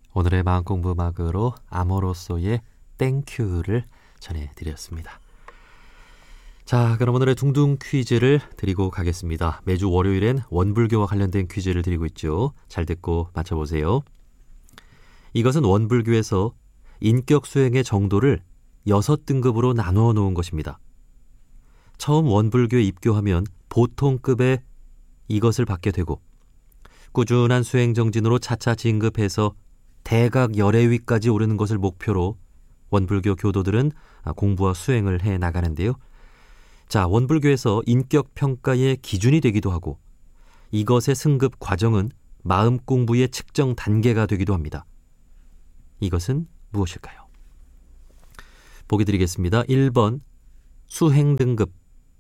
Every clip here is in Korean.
오늘의 마음공부 음악으로 아모로소의 땡큐를 전해드렸습니다. 자, 그럼 오늘의 둥둥 퀴즈를 드리고 가겠습니다. 매주 월요일엔 원불교와 관련된 퀴즈를 드리고 있죠. 잘 듣고 맞춰보세요. 이것은 원불교에서 인격 수행의 정도를 6등급으로 나누어 놓은 것입니다. 처음 원불교에 입교하면 보통급의 이것을 받게 되고 꾸준한 수행 정진으로 차차 진급해서 대각 열애위까지 오르는 것을 목표로 원불교 교도들은 공부와 수행을 해 나가는데요. 자, 원불교에서 인격 평가의 기준이 되기도 하고 이것의 승급 과정은 마음 공부의 측정 단계가 되기도 합니다. 이것은 무엇일까요? 보기 드리겠습니다. 1번 수행 등급,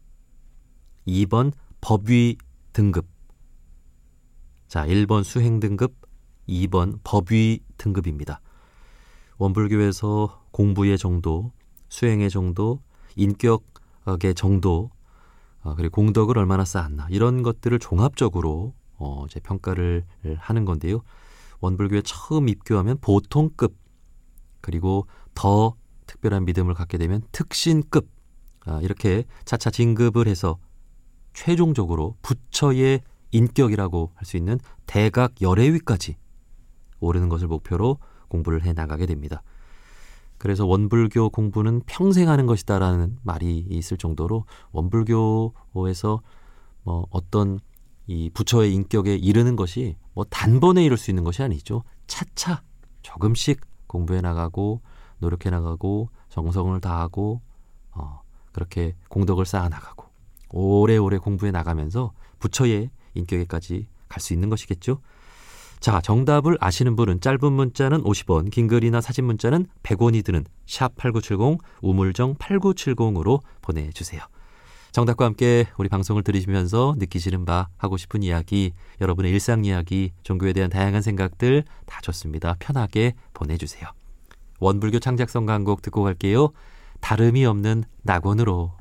2번 법위 등급. 자, 1번 수행 등급, 2번 법위 등급입니다. 원불교에서 공부의 정도, 수행의 정도, 인격의 정도, 그리고 공덕을 얼마나 쌓았나 이런 것들을 종합적으로 이제 평가를 하는 건데요. 원불교에 처음 입교하면 보통급, 그리고 더 특별한 믿음을 갖게 되면 특신급, 이렇게 차차 진급을 해서 최종적으로 부처의 인격이라고 할 수 있는 대각 열애위까지 오르는 것을 목표로 공부를 해나가게 됩니다. 그래서 원불교 공부는 평생 하는 것이다라는 말이 있을 정도로 원불교에서 어떤 이 부처의 인격에 이르는 것이 단번에 이룰 수 있는 것이 아니죠. 차차 조금씩 공부해 나가고 노력해 나가고 정성을 다하고 그렇게 공덕을 쌓아 나가고 오래오래 공부해 나가면서 부처의 인격에까지 갈 수 있는 것이겠죠. 자, 정답을 아시는 분은 짧은 문자는 50원, 긴 글이나 사진 문자는 100원이 드는 샵8970 우물정 8970으로 보내주세요. 정답과 함께 우리 방송을 들으시면서 느끼시는 바, 하고 싶은 이야기, 여러분의 일상 이야기, 종교에 대한 다양한 생각들 다 좋습니다. 편하게 보내주세요. 원불교 창작성 강곡 듣고 갈게요. 다름이 없는 낙원으로.